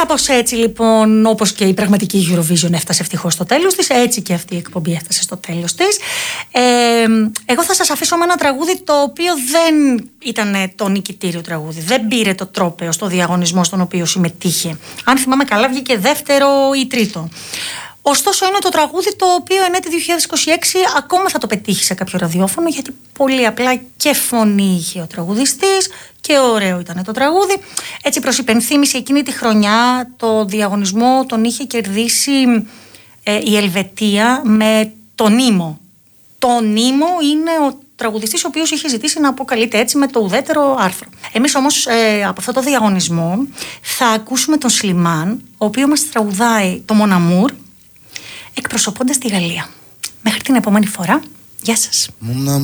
Κάπως έτσι λοιπόν, όπως και η πραγματική Eurovision έφτασε ευτυχώς στο τέλος της, έτσι και αυτή η εκπομπή έφτασε στο τέλος της. Εγώ θα σας αφήσω με ένα τραγούδι το οποίο δεν ήταν το νικητήριο τραγούδι. Δεν πήρε το τρόπαιο στο διαγωνισμό στον οποίο συμμετείχε. Αν θυμάμαι καλά, βγήκε δεύτερο ή τρίτο. Ωστόσο είναι το τραγούδι το οποίο εν έτη 2026 ακόμα θα το πετύχει σε κάποιο ραδιόφωνο, γιατί πολύ απλά και φωνή είχε ο τραγουδιστής και ωραίο ήταν το τραγούδι. Έτσι, προς υπενθύμηση, εκείνη τη χρονιά το διαγωνισμό τον είχε κερδίσει η Ελβετία με το Νίμο. Το Νίμο είναι ο τραγουδιστής ο οποίος είχε ζητήσει να αποκαλείται έτσι με το ουδέτερο άρθρο. Εμείς όμως από αυτό το διαγωνισμό θα ακούσουμε τον Σλιμάν, ο οποίος μας τραγουδάει το Mon Amour, εκπροσωπώντας τη Γαλλία. Μέχρι την επόμενη φορά, γεια σας.